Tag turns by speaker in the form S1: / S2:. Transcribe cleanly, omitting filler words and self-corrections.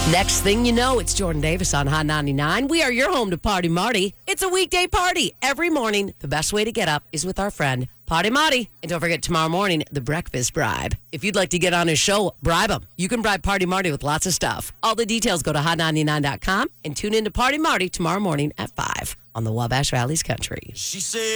S1: Next thing you know, it's Jordan Davis on Hot 99. We are your home to Party Marty. It's a weekday party every morning. The best way to get up is with our friend, Party Marty. And don't forget, tomorrow morning, the breakfast bribe. If you'd like to get on his show, bribe him. You can bribe Party Marty with lots of stuff. All the details, go to hot99.com and tune in to Party Marty tomorrow morning at 5 on the Wabash Valley's Country.
S2: She said.